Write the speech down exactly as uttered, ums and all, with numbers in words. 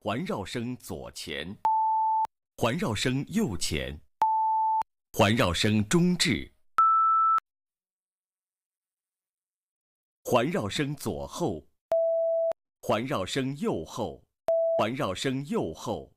环绕声左前，环绕声右前，环绕声中置，环绕声左后，环绕声右后，环绕声右后。